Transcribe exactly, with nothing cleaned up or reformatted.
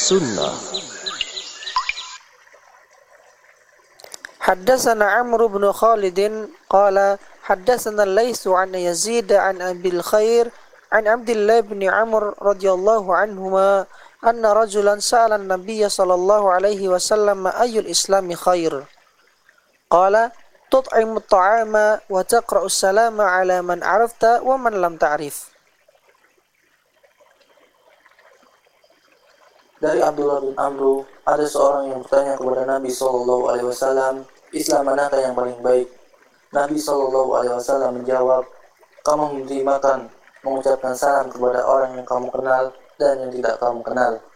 Sunnah. Haddatsana Amr bin Khalid qala haddatsana Laits an Yazid an Abil Khair an Abdullah bin Amr radhiyallahu anhuma anna rajulan sa'ala an-nabiy sallallahu alaihi wasallam ayyul islami khair. Qala tut'imu at-ta'ama wa taqra'u as-salama 'ala man 'arafta wa man lam ta'rif. Dari Abdullah bin Amr, ada seorang yang bertanya kepada Nabi shallallahu alaihi wasallam, Islam manakah yang paling baik? Nabi shallallahu alaihi wasallam menjawab, kamu memberi makan, mengucapkan salam kepada orang yang kamu kenal dan yang tidak kamu kenal,